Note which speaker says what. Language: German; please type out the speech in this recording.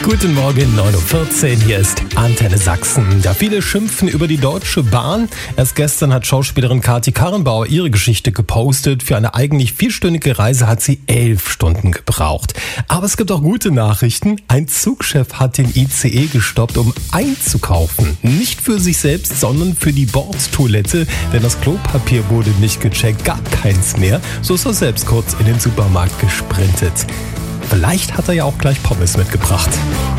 Speaker 1: Guten Morgen, 9.14 Uhr, hier ist Antenne Sachsen. Ja, viele schimpfen über die Deutsche Bahn. Erst gestern hat Schauspielerin Kati Karrenbauer ihre Geschichte gepostet. Für eine eigentlich 4-stündige Reise hat sie 11 Stunden gebraucht. Aber es gibt auch gute Nachrichten. Ein Zugchef hat den ICE gestoppt, um einzukaufen. Nicht für sich selbst, sondern für die Bordtoilette. Denn das Klopapier wurde nicht gecheckt, gab keins mehr. So ist er selbst kurz in den Supermarkt gesprintet. Vielleicht hat er ja auch gleich Pommes mitgebracht.